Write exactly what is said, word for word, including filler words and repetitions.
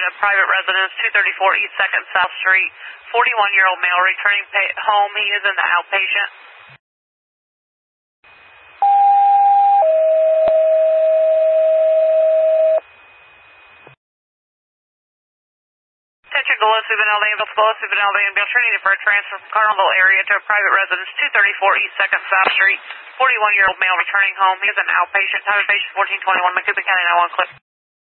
a private residence, two thirty-four East second South Street. forty-one-year-old male returning home. He is in the outpatient. Attention Gillespie Vanelli ambulance, Gillespie Vanelli ambulance, needed for a transfer from Carlinville area to a private residence, two thirty-four East second South Street. forty-one-year-old male returning home. He is an outpatient. Time of patient fourteen twenty-one, Macoupin County nine one one clip.